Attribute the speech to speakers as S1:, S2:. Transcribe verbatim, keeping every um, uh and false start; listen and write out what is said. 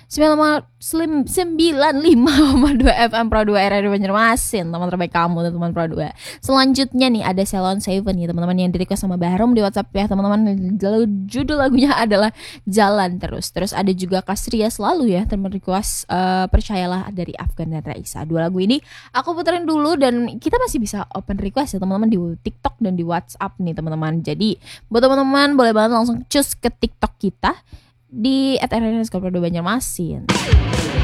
S1: sembilan puluh lima koma dua F M Pro dua R R Banjarmasin, teman terbaik kamu teman Pro dua. Selanjutnya nih ada Salon Seven nih teman-teman, yang di request sama Bahrom di WhatsApp ya teman-teman. Judul lagunya adalah Jalan Terus. Terus ada juga Kasria Selalu ya teman request uh, Percayalah dari Afgan dan Raisa. Dua lagu ini aku puterin dulu dan kita masih bisa open request ya teman-teman di TikTok dan di WhatsApp nih teman-teman. Jadi buat teman-teman boleh banget langsung cus ke TikTok kita di at r r underscore Pro dua Banjarmasin.